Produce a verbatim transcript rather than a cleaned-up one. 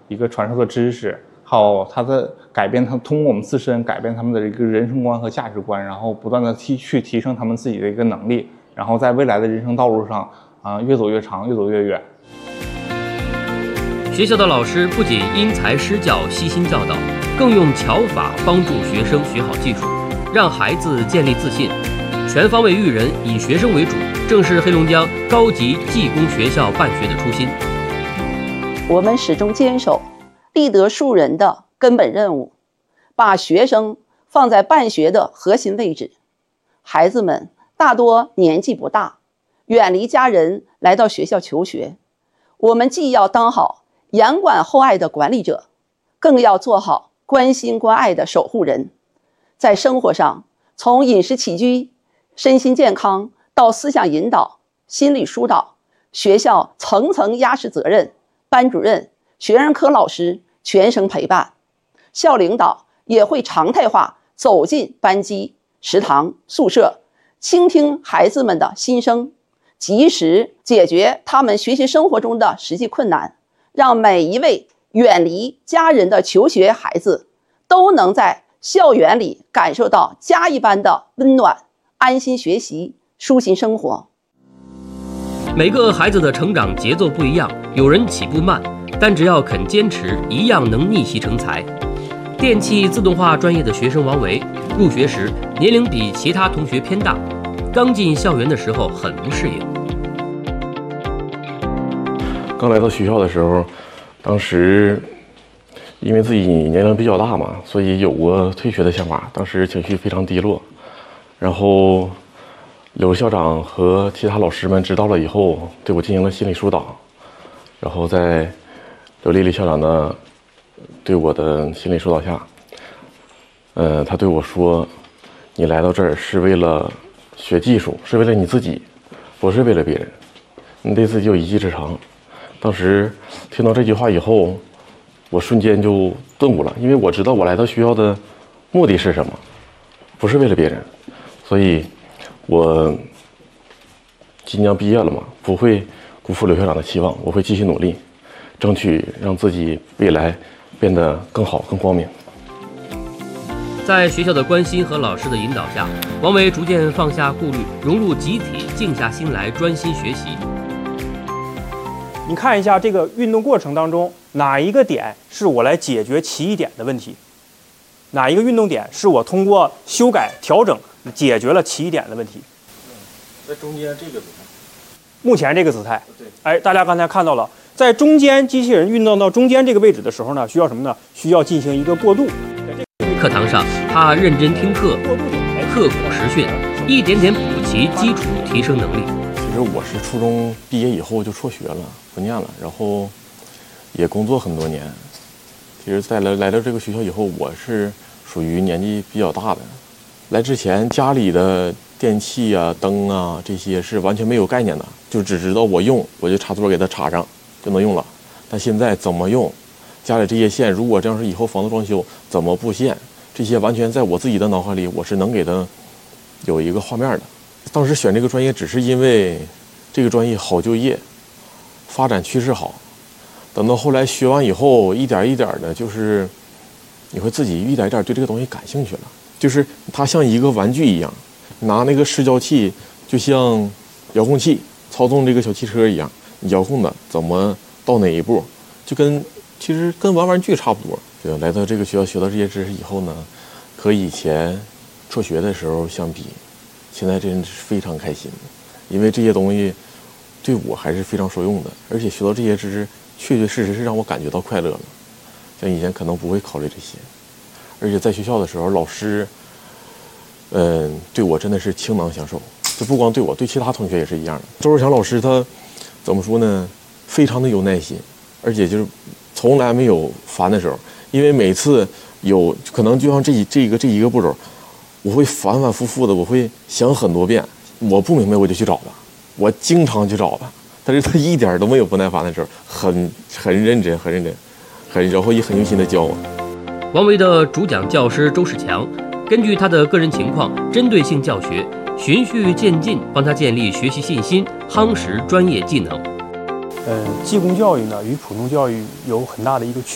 一个传授的知识，还有他的改变，他通过我们自身改变他们的一个人生观和价值观，然后不断的提去提升他们自己的一个能力，然后在未来的人生道路上啊、呃、越走越长，越走越远。 学校的老师不仅因材施教、悉心教导，更用巧法帮助学生学好技术，让孩子建立自信。全方位育人，以学生为主，正是黑龙江高级技工学校办学的初心。 我们始终坚守立德树人的根本任务，把学生放在办学的核心位置。孩子们大多年纪不大，远离家人来到学校求学，我们既要当好严管厚爱的管理者，更要做好关心关爱的守护人。在生活上，从饮食起居、身心健康到思想引导、心理疏导，学校层层压实责任，班主任、学生科老师全程陪伴，校领导也会常态化走进班级、食堂、宿舍，倾听孩子们的心声，及时解决他们学习生活中的实际困难，让每一位远离家人的求学孩子都能在校园里感受到家一般的温暖，安心学习，舒心生活。 每个孩子的成长节奏不一样，有人起步慢，但只要肯坚持，一样能逆袭成才。电气自动化专业的学生王维，入学时年龄比其他同学偏大，刚进校园的时候很不适应。 刚来到学校的时候，当时因为自己年龄比较大嘛，所以有过退学的想法，当时情绪非常低落。然后刘校长和其他老师们知道了以后，对我进行了心理疏导。然后在刘丽丽校长的对我的心理疏导下，呃，他对我说：“你来到这儿是为了学技术，是为了你自己，不是为了别人。你对自己有一技之长。”当时听到这句话以后，我瞬间就顿悟了，因为我知道我来到学校的目的是什么，不是为了别人。所以我即将毕业了嘛，不会辜负刘校长的期望，我会继续努力，争取让自己未来变得更好、更光明。 在学校的关心和老师的引导下，王维逐渐放下顾虑，融入集体，静下心来专心学习。 你看一下这个运动过程当中，哪一个点是我来解决起一点的问题？哪一个运动点是我通过修改调整解决了起一点的问题？ 在中间这个姿态， 目前这个姿态， 对， 哎，大家刚才看到了，在中间机器人运动到中间这个位置的时候呢，需要什么呢？需要进行一个过渡。 课堂上，他认真听课，刻苦实训，一点点补齐基础，提升能力。 其实我是初中毕业以后就辍学了，不念了，然后也工作很多年。其实，在来来到这个学校以后，我是属于年纪比较大的。来之前，家里的电器啊、灯啊这些是完全没有概念的，就只知道我用，我就插座给它插上就能用了。但现在怎么用，家里这些线，如果这样是以后房子装修怎么布线，这些完全在我自己的脑海里，我是能给它有一个画面的。当时选这个专业，只是因为这个专业好就业，发展趋势好。等到后来学完以后，一点一点的，就是你会自己一点一点对这个东西感兴趣了。就是它像一个玩具一样，拿那个视焦器就像遥控器操纵这个小汽车一样，你遥控的怎么到哪一步，就跟其实跟玩玩具差不多。就来到这个学校学到这些知识以后呢，和以前辍学的时候相比，现在真是非常开心，因为这些东西对我还是非常受用的，而且学到这些知识确确实实是让我感觉到快乐了。像以前可能不会考虑这些，而且在学校的时候，老师嗯对我真的是倾囊相授，就不光对我，对其他同学也是一样的。周志强老师他怎么说呢，非常的有耐心，而且就是从来没有烦的时候，因为每次有可能就像这一这一个这一个步骤，我会反反复复的，我会想很多遍，我不明白我就去找他，我经常去找他，但是他一点都没有不耐烦的时候，很很认真很认真很然后也很用心的教我。 王维的主讲教师周世强根据他的个人情况，针对性教学，循序渐进，帮他建立学习信心，夯实专业技能。 呃，技工教育呢与普通教育有很大的一个区别。